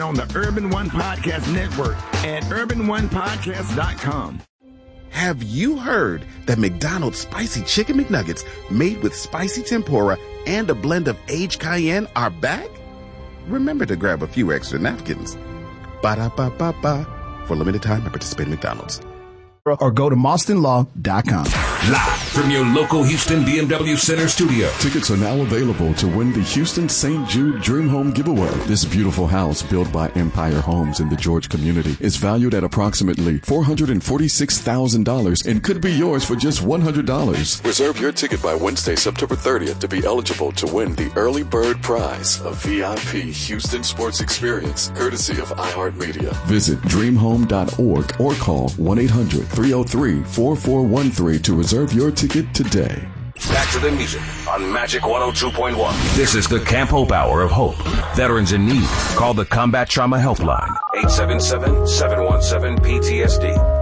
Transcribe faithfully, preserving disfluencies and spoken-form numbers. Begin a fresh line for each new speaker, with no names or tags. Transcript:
on the Urban One Podcast Network at urban one podcast dot com.
Have you heard that McDonald's Spicy Chicken McNuggets made with spicy tempura and a blend of aged cayenne are back? Remember to grab a few extra napkins. Ba-da-ba-ba-ba. For limited time at participating McDonald's.
Or go to Marston Law dot com.
Live from your local Houston B M W Center studio.
Tickets are now available to win the Houston Saint Jude Dream Home giveaway. This beautiful house built by Empire Homes in the George community is valued at approximately four hundred forty-six thousand dollars and could be yours for just one hundred dollars. Reserve your ticket by Wednesday, September thirtieth to be eligible to win the early bird prize, a V I P Houston sports experience, courtesy of iHeartMedia. Visit dream home dot org or call one eight hundred three oh three four four one three to reserve your ticket today.
Back to the music on Magic one oh two point one. This is the Camp Hope Hour of Hope. Veterans in need. Call the Combat Trauma Helpline, eight seven seven, seven one seven, P T S D.